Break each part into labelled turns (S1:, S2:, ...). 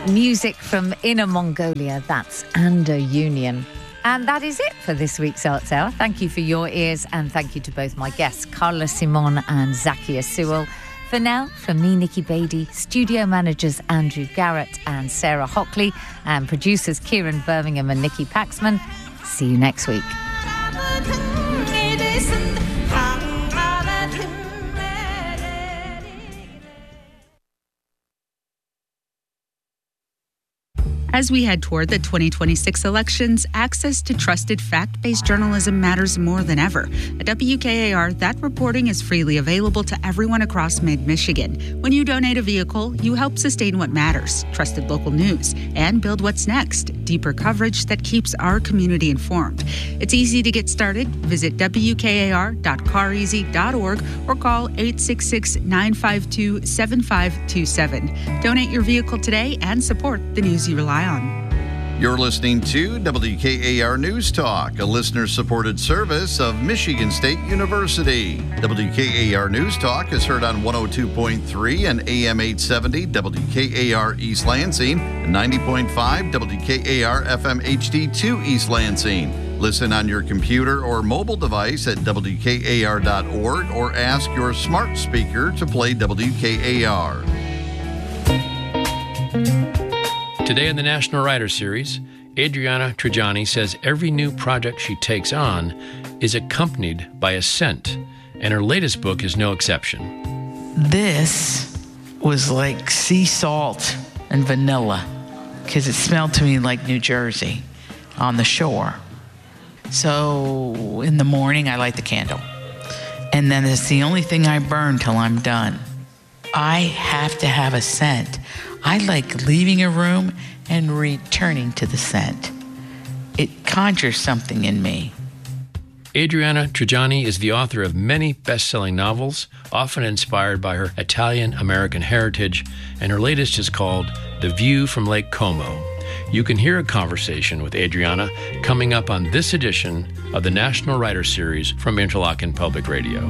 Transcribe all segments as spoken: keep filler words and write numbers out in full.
S1: Music from Inner Mongolia, that's Anda Union. And that is it for this week's Arts Hour. Thank you for your ears, and thank you to both my guests, Carla Simon and Zakia Sewell. For now, from me, Nikki Beattie, studio managers Andrew Garrett and Sarah Hockley, and producers Kieran Birmingham and Nikki Paxman. See you next week.
S2: As we head toward the twenty twenty-six elections, access to trusted fact-based journalism matters more than ever. At W K A R, that reporting is freely available to everyone across mid-Michigan. When you donate a vehicle, you help sustain what matters, trusted local news, and build what's next, deeper coverage that keeps our community informed. It's easy to get started. Visit W K A R dot car easy dot org or call eight six six, nine five two, seven five two seven. Donate your vehicle today and support the news you rely on.
S3: You're listening to W K A R News Talk, a listener-supported service of Michigan State University. W K A R News Talk is heard on one oh two point three and A M eight seventy W K A R East Lansing and ninety point five W K A R F M H D two East Lansing. Listen on your computer or mobile device at W K A R dot org or ask your smart speaker to play W K A R.
S4: Today in the National Writer Series, Adriana Trigiani says every new project she takes on is accompanied by a scent, and her latest book is no exception.
S5: This was like sea salt and vanilla, because it smelled to me like New Jersey on the shore. So in the morning, I light the candle, and then it's the only thing I burn till I'm done. I have to have a scent. I like leaving a room and returning to the scent. It conjures something in me.
S4: Adriana Trigiani is the author of many best-selling novels, often inspired by her Italian-American heritage, and her latest is called The View from Lake Como. You can hear a conversation with Adriana coming up on this edition of the National Writer Series from Interlochen Public Radio.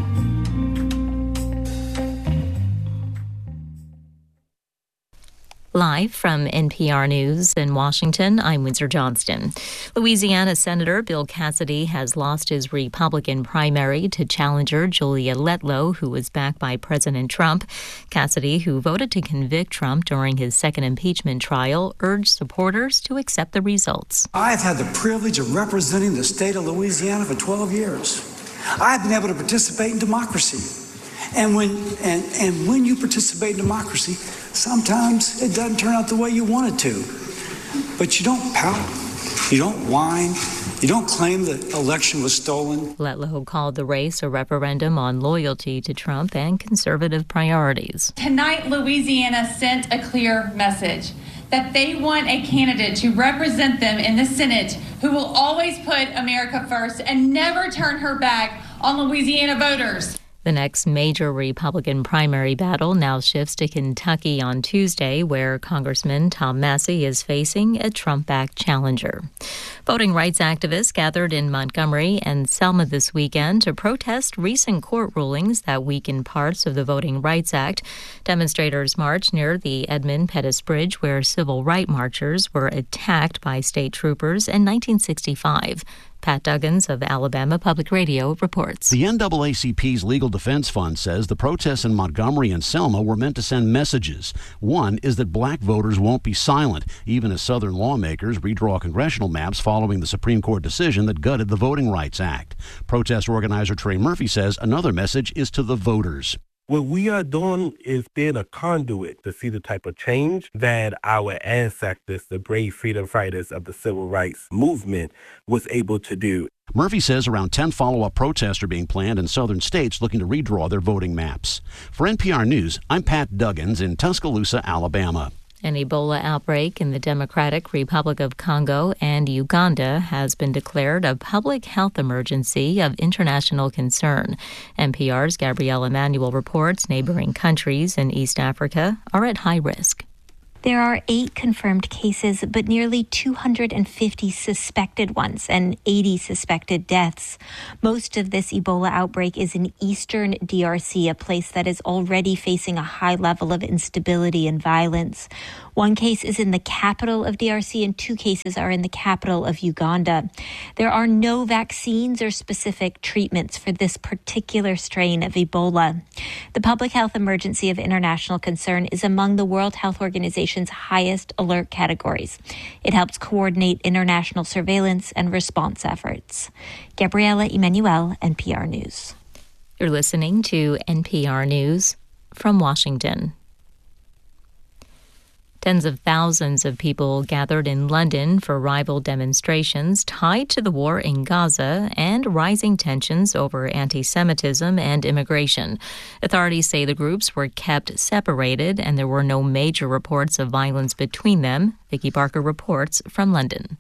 S6: Live from N P R News in Washington, I'm Windsor Johnston. Louisiana Senator Bill Cassidy has lost his Republican primary to challenger Julia Letlow, who was backed by President Trump. Cassidy, who voted to convict Trump during his second impeachment trial, urged supporters to accept the results.
S7: I've had the privilege of representing the state of Louisiana for twelve years. I've been able to participate in democracy. And when and, and when you participate in democracy, sometimes it doesn't turn out the way you want it to. But you don't pout, you don't whine, you don't claim the election was stolen.
S6: Letlow called the race a referendum on loyalty to Trump and conservative priorities.
S8: Tonight, Louisiana sent a clear message that they want a candidate to represent them in the Senate who will always put America first and never turn her back on Louisiana voters.
S6: The next major Republican primary battle now shifts to Kentucky on Tuesday, where Congressman Tom Massie is facing a Trump-backed challenger. Voting rights activists gathered in Montgomery and Selma this weekend to protest recent court rulings that weaken parts of the Voting Rights Act. Demonstrators marched near the Edmund Pettus Bridge, where civil rights marchers were attacked by state troopers in nineteen sixty-five. Pat Duggins of Alabama Public Radio reports.
S9: The N double A C P's Legal Defense Fund says the protests in Montgomery and Selma were meant to send messages. One is that black voters won't be silent, even as Southern lawmakers redraw congressional maps following the Supreme Court decision that gutted the Voting Rights Act. Protest organizer Trey Murphy says another message is to the voters.
S10: What we are doing is being a conduit to see the type of change that our ancestors, the brave freedom fighters of the civil rights movement, was able to do.
S9: Murphy says around ten follow-up protests are being planned in southern states looking to redraw their voting maps. For N P R News, I'm Pat Duggins in Tuscaloosa, Alabama.
S6: An Ebola outbreak in the Democratic Republic of Congo and Uganda has been declared a public health emergency of international concern. N P R's Gabrielle Emanuel reports neighboring countries in East Africa are at high risk.
S11: There are eight confirmed cases, but nearly two hundred fifty suspected ones and eighty suspected deaths. Most of this Ebola outbreak is in eastern D R C, a place that is already facing a high level of instability and violence. One case is in the capital of D R C and two cases are in the capital of Uganda. There are no vaccines or specific treatments for this particular strain of Ebola. The public health emergency of international concern is among the World Health Organization's highest alert categories. It helps coordinate international surveillance and response efforts. Gabriela Emanuel, N P R News.
S6: You're listening to N P R News from Washington. Tens of thousands of people gathered in London for rival demonstrations tied to the war in Gaza and rising tensions over anti-Semitism and immigration. Authorities say the groups were kept separated and there were no major reports of violence between them. Vicky Barker reports from London.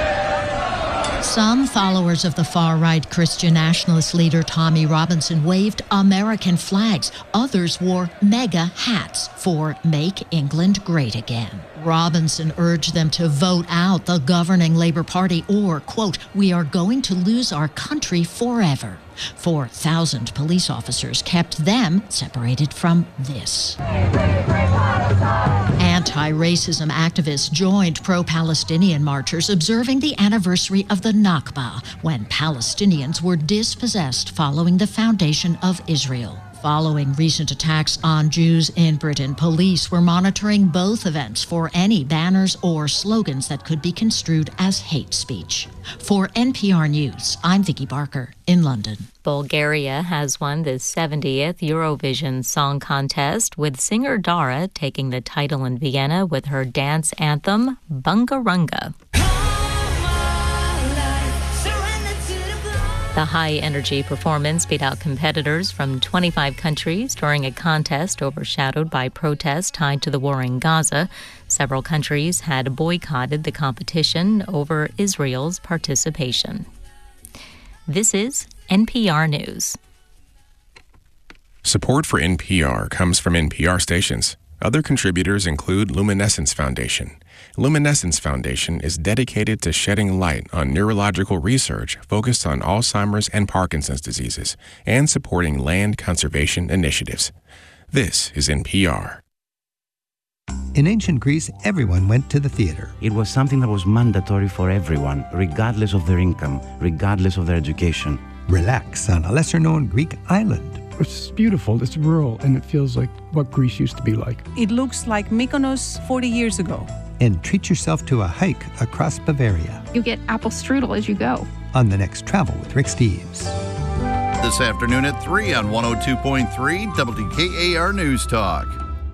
S12: Some followers of the far-right Christian nationalist leader Tommy Robinson waved American flags. Others wore MAGA hats for Make England Great Again. Robinson urged them to vote out the governing Labour Party or, quote, we are going to lose our country forever. four thousand police officers kept them separated from this. Anti-racism activists joined pro-Palestinian marchers observing the anniversary of the Nakba, when Palestinians were dispossessed following the foundation of Israel. Following recent attacks on Jews in Britain, police were monitoring both events for any banners or slogans that could be construed as hate speech. For N P R News, I'm Vicky Barker in London.
S6: Bulgaria has won the seventieth Eurovision Song Contest, with singer Dara taking the title in Vienna with her dance anthem, Bungarunga. The high-energy performance beat out competitors from twenty-five countries during a contest overshadowed by protests tied to the war in Gaza. Several countries had boycotted the competition over Israel's participation. This is N P R News.
S13: Support for N P R comes from N P R stations. Other contributors include Luminescence Foundation. Luminescence Foundation is dedicated to shedding light on neurological research focused on Alzheimer's and Parkinson's diseases and supporting land conservation initiatives. This is N P R.
S14: In ancient Greece, everyone went to the theater.
S15: It was something that was mandatory for everyone, regardless of their income, regardless of their education.
S14: Relax on a lesser-known Greek island.
S16: It's beautiful, it's rural, and it feels like what Greece used to be like.
S17: It looks like Mykonos forty years ago.
S14: And treat yourself to a hike across Bavaria.
S18: You get apple strudel as you go.
S14: On the next Travel with Rick Steves.
S3: This afternoon at three on one oh two point three W K A R News Talk.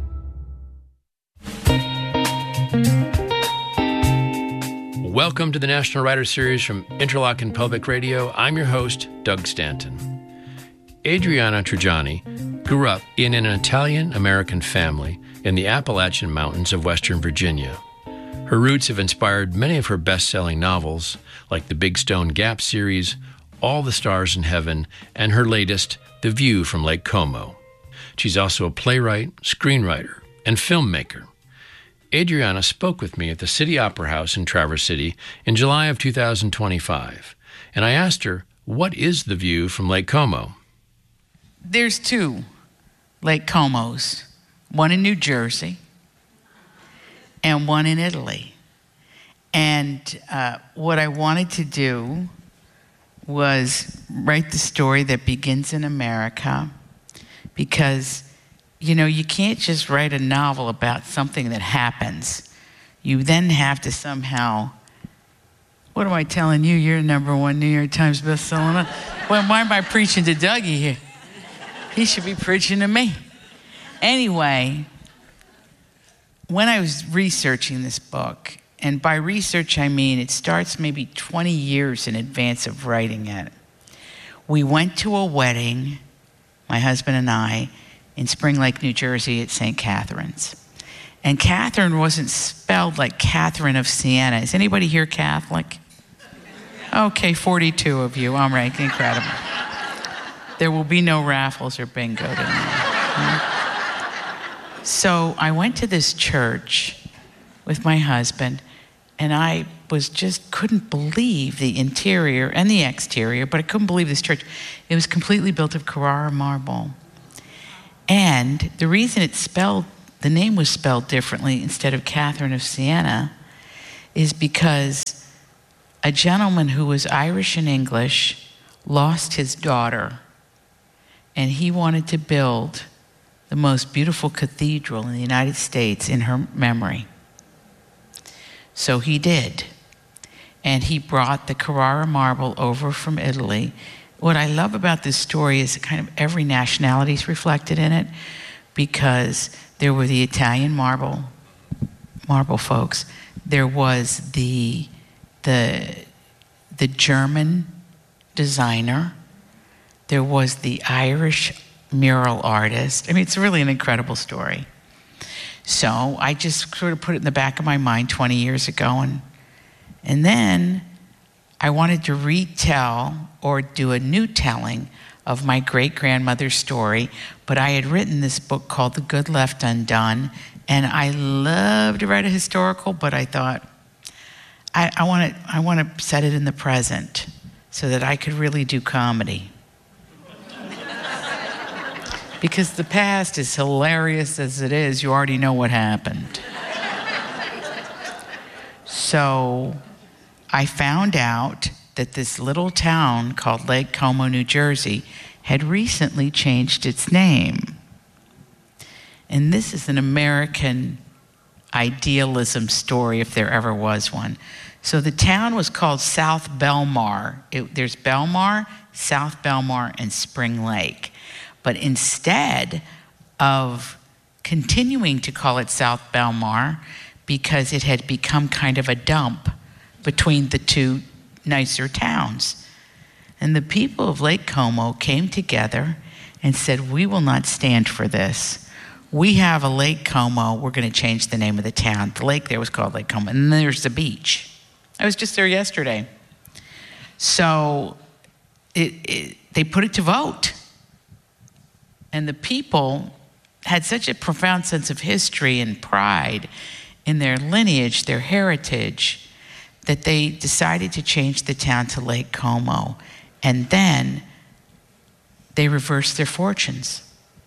S4: Welcome to the National Writer Series from Interlochen Public Radio. I'm your host, Doug Stanton. Adriana Trigiani grew up in an Italian-American family in the Appalachian Mountains of Western Virginia. Her roots have inspired many of her best-selling novels, like the Big Stone Gap series, All the Stars in Heaven, and her latest, The View from Lake Como. She's also a playwright, screenwriter, and filmmaker. Adriana spoke with me at the City Opera House in Traverse City in July of two thousand twenty-five, and I asked her, what is The View from Lake Como?
S5: There's two Lake Comos, one in New Jersey and one in Italy. And uh, what I wanted to do was write the story that begins in America, because, you know, you can't just write a novel about something that happens. You then have to somehow, what am I telling you? You're number one New York Times bestseller. Well, why am I preaching to Dougie here? He should be preaching to me. Anyway, when I was researching this book, and by research I mean it starts maybe twenty years in advance of writing it, we went to a wedding, my husband and I, in Spring Lake, New Jersey at Saint Catherine's. And Catherine wasn't spelled like Catherine of Siena. Is anybody here Catholic? Okay, forty-two of you. All right, incredible. There will be no raffles or bingo tonight. So I went to this church with my husband, and I was just couldn't believe the interior and the exterior, but I couldn't believe this church. It was completely built of Carrara marble. And the reason it's spelled the name was spelled differently instead of Catherine of Siena is because a gentleman who was Irish and English lost his daughter, and he wanted to build the most beautiful cathedral in the United States in her memory. So he did. And he brought the Carrara marble over from Italy. What I love about this story is kind of every nationality is reflected in it, because there were the Italian marble marble folks. There was the the the German designer. There was the Irish mural artist. I mean, it's really an incredible story. So I just sort of put it in the back of my mind twenty years ago, and and then I wanted to retell or do a new telling of my great-grandmother's story, but I had written this book called The Good Left Undone, and I love to write a historical, but I thought, I, I want to I want to set it in the present so that I could really do comedy. Because the past, as hilarious as it is, you already know what happened. So I found out that this little town called Lake Como, New Jersey, had recently changed its name. And this is an American idealism story, if there ever was one. So the town was called South Belmar. It, there's Belmar, South Belmar, and Spring Lake. But instead of continuing to call it South Belmar, because it had become kind of a dump between the two nicer towns. And the people of Lake Como came together and said, we will not stand for this. We have a Lake Como, we're going to change the name of the town. The lake there was called Lake Como, and then there's the beach. I was just there yesterday. So it, it, they put it to vote. And the people had such a profound sense of history and pride in their lineage, their heritage, that they decided to change the town to Lake Como. And then they reversed their fortunes.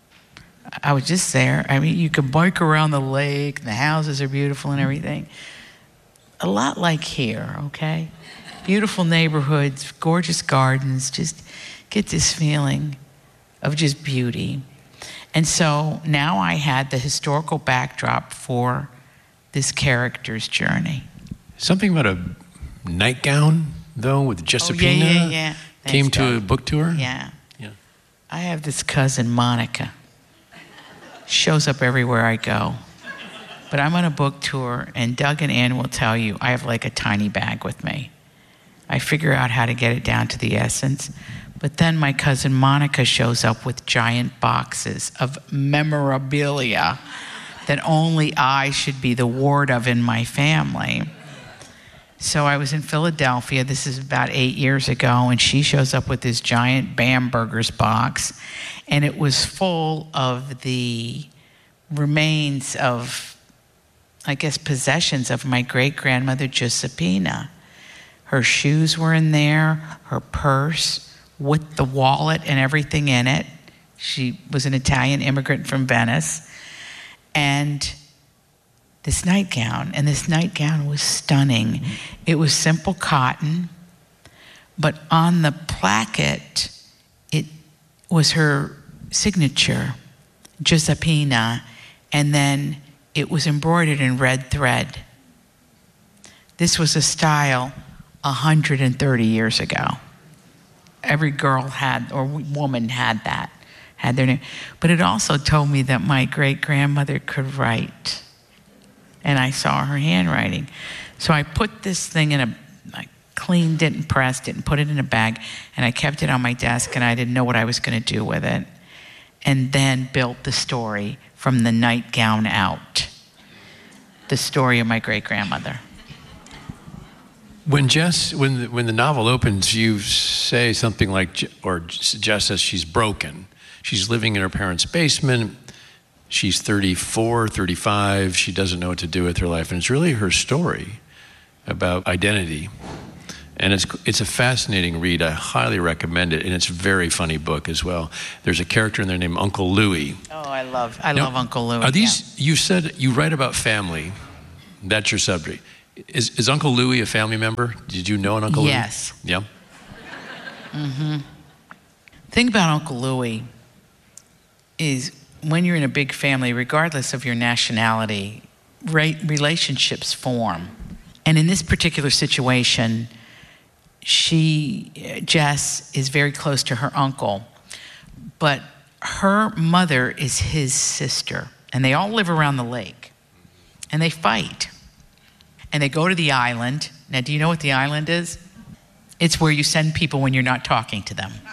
S5: I was just there. I mean, you could bike around the lake, and the houses are beautiful and everything. A lot like here, okay? Beautiful neighborhoods, gorgeous gardens, just get this feeling of just beauty. And so now I had the historical backdrop for this character's journey.
S4: Something about a nightgown, though, with Giuseppina?
S5: Oh, yeah, yeah, yeah.
S4: Came
S5: Thanks,
S4: to
S5: Doug.
S4: a book tour?
S5: Yeah.
S4: Yeah.
S5: I have this cousin, Monica. Shows up everywhere I go. But I'm on a book tour, and Doug and Ann will tell you I have like a tiny bag with me. I figure out how to get it down to the essence. But then my cousin Monica shows up with giant boxes of memorabilia that only I should be the ward of in my family. So I was in Philadelphia, this is about eight years ago, and she shows up with this giant Bamberger's box, and it was full of the remains of, I guess, possessions of my great-grandmother Giuseppina. Her shoes were in there, her purse, with the wallet and everything in it. She was an Italian immigrant from Venice. And this nightgown, and this nightgown was stunning. It was simple cotton, but on the placket, it was her signature, Giuseppina, and then it was embroidered in red thread. This was a style one hundred thirty years ago. Every girl had, or woman had that, had their name. But it also told me that my great-grandmother could write. And I saw her handwriting. So I put this thing in a, I cleaned it and pressed it and put it in a bag, and I kept it on my desk, and I didn't know what I was going to do with it. And then built the story from the nightgown out. The story of my great-grandmother.
S4: When Jess, when the, when the novel opens, you say something like, or Jess says she's broken. She's living in her parents' basement. She's thirty-four, thirty-five. She doesn't know what to do with her life. And it's really her story about identity And it's it's a fascinating read. I highly recommend it, and it's a very funny book as well. There's a character in there named Uncle Louie.
S5: Oh, I love I
S4: Now,
S5: love Uncle Louie.
S4: Are these? You said you write about family. That's your subject. Is is Uncle Louie a family member? Did you know an Uncle Louie?
S5: Yes.
S4: Yeah.
S5: Mm-hmm. The thing about Uncle Louie is when you're in a big family, regardless of your nationality, re- relationships form. And in this particular situation, she, Jess, is very close to her uncle, but her mother is his sister, and they all live around the lake, and they fight. And they go to the island. Now, do you know what the island is? It's where you send people when you're not talking to them.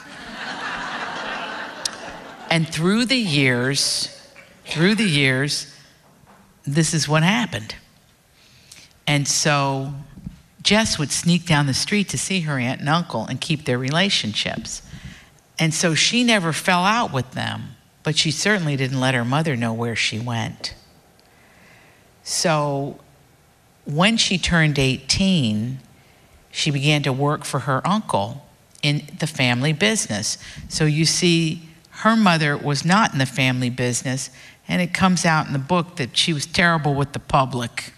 S5: And through the years, through the years, this is what happened. And so Jess would sneak down the street to see her aunt and uncle and keep their relationships. And so she never fell out with them, but she certainly didn't let her mother know where she went. So when she turned eighteen, she began to work for her uncle in the family business. So you see, her mother was not in the family business, and it comes out in the book that she was terrible with the public.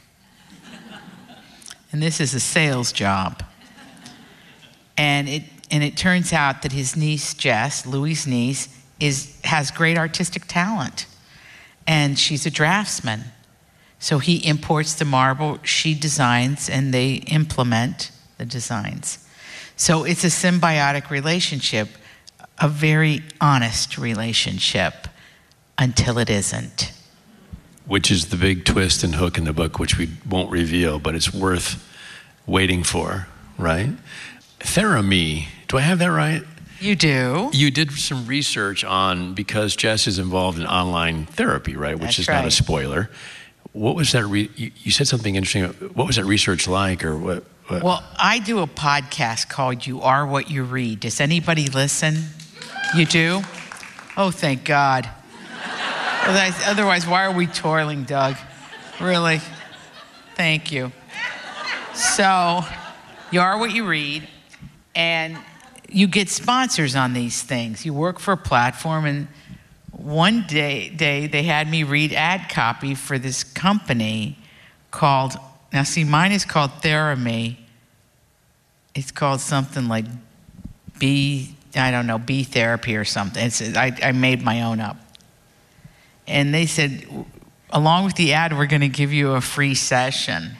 S5: And this is a sales job. And it and it turns out that his niece, Jess, Louie's niece, is has great artistic talent. And she's a draftsman. So he imports the marble, she designs, and they implement the designs. So it's a symbiotic relationship, a very honest relationship, until it isn't.
S4: Which is the big twist and hook in the book, which we won't reveal, but it's worth waiting for, right? Theramy, do I have that right?
S5: You do.
S4: You did some research on, because Jess is involved in online therapy, right? Which
S5: That's
S4: is
S5: right.
S4: not a spoiler. What was that? Re- you, you said something interesting. What was that research like, or what? what?
S5: Well, I do a podcast called You Are What You Read. Does anybody listen? You do? Oh, thank God. Otherwise, otherwise, why are we toiling, Doug? Really? Thank you. So, you are what you read, and you get sponsors on these things. You work for a platform, and one day, day they had me read ad copy for this company called, now see, mine is called Theramy. It's called something like B, I don't know, B therapy or something. It's, I, I made my own up. And they said, along with the ad, we're going to give you a free session.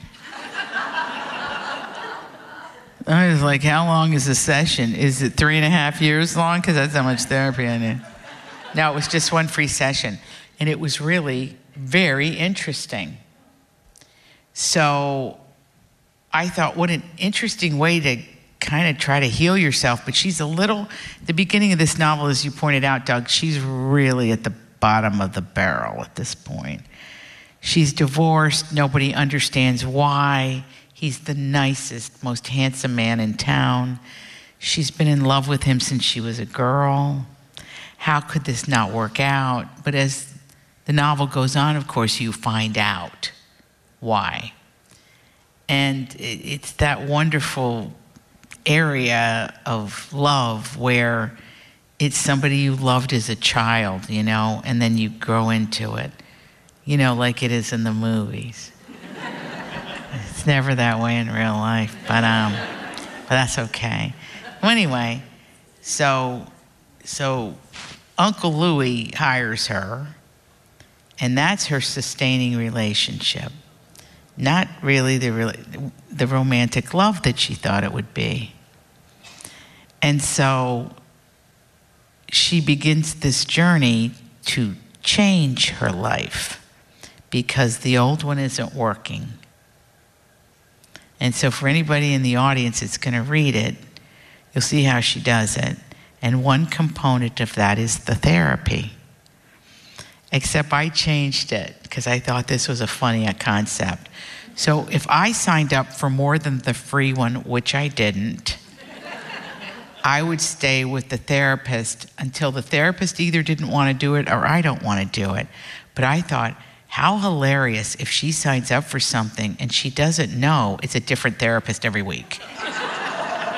S5: I was like, how long is a session? Is it three and a half years long? Because that's how much therapy I need. No, it was just one free session. And it was really very interesting. So I thought, what an interesting way to kind of try to heal yourself. But she's a little, the beginning of this novel, as you pointed out, Doug, she's really at the bottom of the barrel at this point. She's divorced. Nobody understands why. He's the nicest, most handsome man in town. She's been in love with him since she was a girl. How could this not work out? But as the novel goes on, of course, you find out why. And it's that wonderful area of love where it's somebody you loved as a child, you know, and then you grow into it, you know, like it is in the movies. It's never that way in real life, but um, but that's okay. Well, anyway, so so Uncle Louie hires her, and that's her sustaining relationship. Not really the the romantic love that she thought it would be. And so she begins this journey to change her life because the old one isn't working. And so for anybody in the audience that's going to read it, you'll see how she does it. And one component of that is the therapy. Except I changed it because I thought this was a funny concept. So if I signed up for more than the free one, which I didn't, I would stay with the therapist until the therapist either didn't want to do it or I don't want to do it. But I thought, how hilarious if she signs up for something and she doesn't know it's a different therapist every week.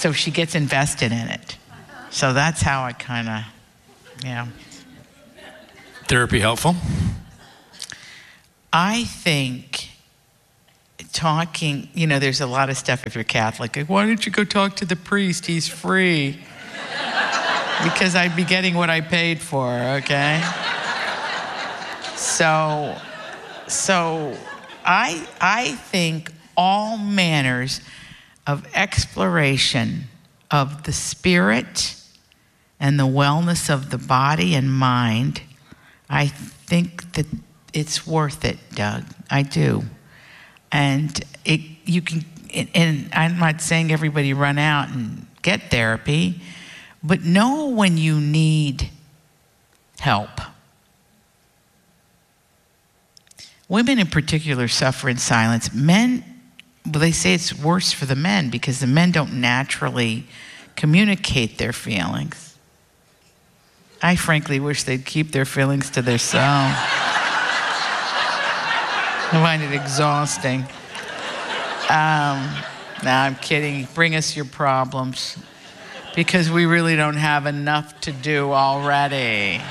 S5: so she gets invested in it. So that's how I kind of, yeah.
S4: Therapy helpful?
S5: I think talking, you know, there's a lot of stuff if you're Catholic. Like, why don't you go talk to the priest? He's free. Because I'd be getting what I paid for, okay? So, so I, I think all manners of exploration of the spirit and the wellness of the body and mind, I think that it's worth it, Doug. I do. And it, you can, and I'm not saying everybody run out and get therapy, but know when you need help. Women in particular suffer in silence. Men, well, they say it's worse for the men because the men don't naturally communicate their feelings. I frankly wish they'd keep their feelings to themselves. I find it exhausting. Um, no, I'm kidding. Bring us your problems because we really don't have enough to do already.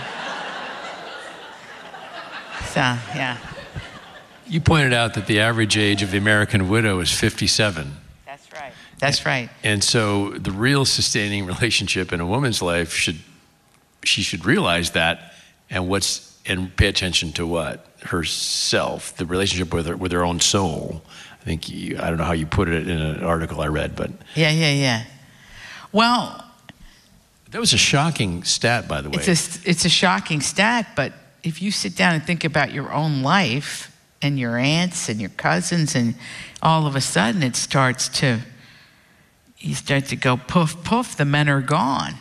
S5: So, yeah.
S4: You pointed out that the average age of the American widow is fifty-seven.
S5: That's right. That's right.
S4: And so the real sustaining relationship in a woman's life should, she should realize that and what's, and pay attention to what? Herself, the relationship with her, with her own soul. I think you, I don't know how you put it in an article I read, but.
S5: Yeah, yeah, yeah. Well.
S4: That was a shocking stat, by the way.
S5: It's a, it's a shocking stat, but if you sit down and think about your own life and your aunts and your cousins, and all of a sudden it starts to, you start to go poof, poof, the men are gone.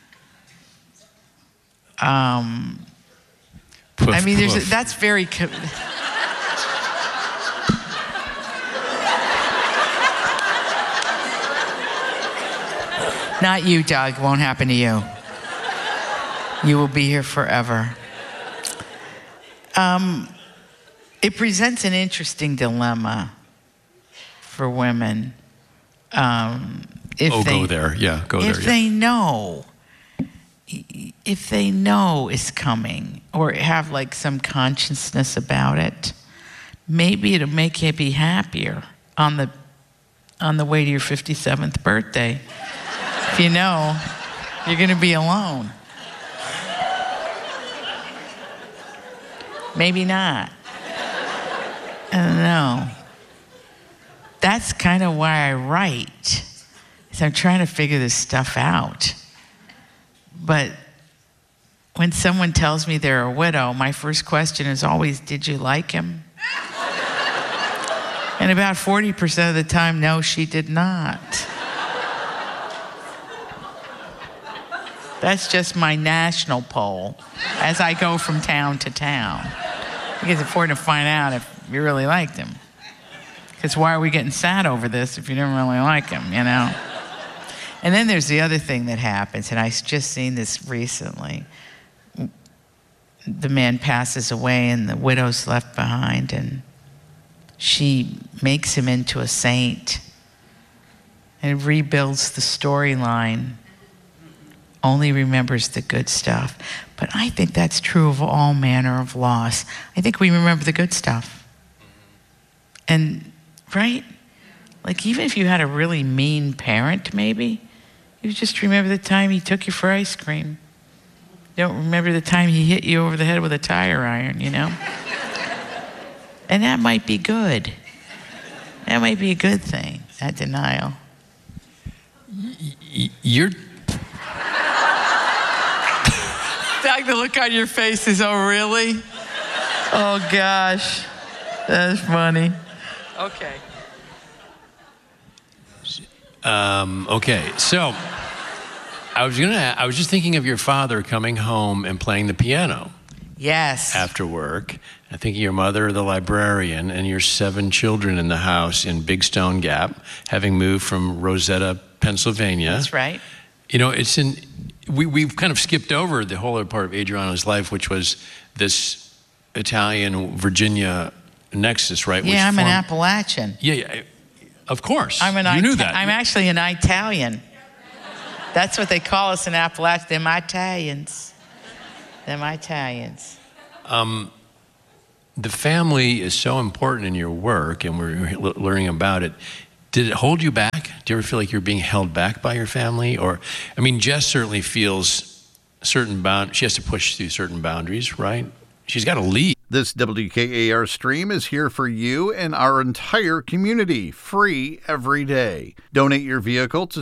S5: Um,
S4: poof,
S5: I mean, there's a,
S4: poof.
S5: that's very... Co- Not you, Doug. Won't happen to you. You will be here forever. Um, it presents an interesting dilemma for women. Um, if
S4: oh,
S5: they,
S4: go there. Yeah, go there.
S5: If
S4: yeah.
S5: they know, if they know it's coming or have like some consciousness about it, maybe it'll make you be happier on the on the way to your fifty-seventh birthday. If you know you're going to be alone. Maybe not. I don't know. That's kind of why I write. Is I'm trying to figure this stuff out. But when someone tells me they're a widow, my first question is always, did you like him? And about forty percent of the time, no, she did not. That's just my national poll as I go from town to town. I think it's important to find out if you really liked him. Because why are we getting sad over this if you didn't really like him, you know? And then there's the other thing that happens, and I've just seen this recently. The man passes away and the widow's left behind, and she makes him into a saint and rebuilds the storyline. Only remembers the good stuff. But I think that's true of all manner of loss. I think we remember the good stuff. And, right? Like, even if you had a really mean parent, maybe, you just remember the time he took you for ice cream. You don't remember the time he hit you over the head with a tire iron, you know? And that might be good. That might be a good thing, that denial.
S4: Y- you're...
S5: Doug, the look on your face is, oh, really? Oh, gosh. That's funny. Okay.
S4: Um, okay, so I was gonna. I was just thinking of your father coming home and playing the piano.
S5: Yes.
S4: After work, I think of your mother, the librarian, and your seven children in the house in Big Stone Gap, having moved from Rosetta, Pennsylvania.
S5: That's right.
S4: You know, it's in. We we've kind of skipped over the whole other part of Adriana's life, which was this Italian Virginia nexus, right?
S5: Yeah,
S4: which
S5: I'm
S4: formed,
S5: an Appalachian.
S4: Yeah, yeah. Of course.
S5: I'm an
S4: you
S5: Ita-
S4: knew that.
S5: I'm actually an Italian. That's what they call us in Appalachia. They're my Italians. They're my Italians.
S4: Um, the family is so important in your work, and we're learning about it. Did it hold you back? Do you ever feel like you're being held back by your family? Or, I mean, Jess certainly feels certain bound. She has to push through certain boundaries, right? She's got to lead.
S3: This W K A R stream is here for you and our entire community, free every day. Donate your vehicle to